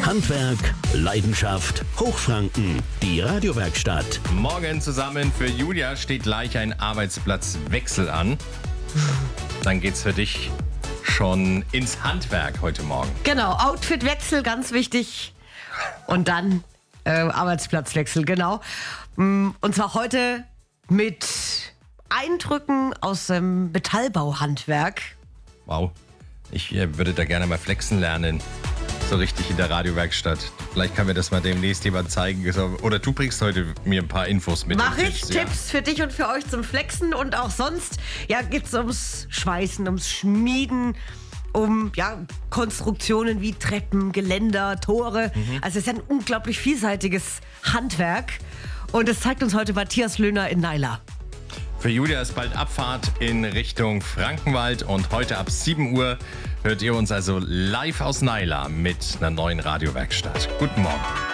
Handwerk, Leidenschaft, Hochfranken. Die Radiowerkstatt. Morgen zusammen. Für Julia steht gleich ein Arbeitsplatzwechsel an. Dann geht's für dich schon ins Handwerk heute Morgen. Genau, Outfitwechsel, ganz wichtig. Und dann Arbeitsplatzwechsel, genau. Und zwar heute mit Eindrücken aus dem Metallbauhandwerk. Wow. Ich würde da gerne mal flexen lernen. So richtig in der Radiowerkstatt. Vielleicht kann mir das mal demnächst jemand zeigen. Oder du bringst heute mir ein paar Infos mit. Mach ich. Tipps, ja. Tipps für dich und für euch zum Flexen. Und auch sonst geht es ums Schweißen, ums Schmieden, um Konstruktionen wie Treppen, Geländer, Tore. Also es ist ein unglaublich vielseitiges Handwerk. Und das zeigt uns heute Matthias Löhner in Naila. Für Julia ist bald Abfahrt in Richtung Frankenwald und heute ab 7 Uhr hört ihr uns also live aus Naila mit einer neuen Radiowerkstatt. Guten Morgen.